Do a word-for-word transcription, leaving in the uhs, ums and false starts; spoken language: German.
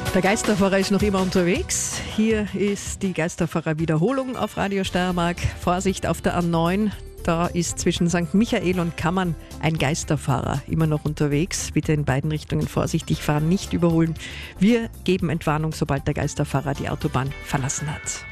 Der Geisterfahrer ist noch immer unterwegs. Hier ist die Geisterfahrer-Wiederholung auf Radio Steiermark. Vorsicht auf der A neun, da ist zwischen Sankt Michael und Kammern ein Geisterfahrer immer noch unterwegs. Bitte in beiden Richtungen vorsichtig fahren, nicht überholen. Wir geben Entwarnung, sobald der Geisterfahrer die Autobahn verlassen hat.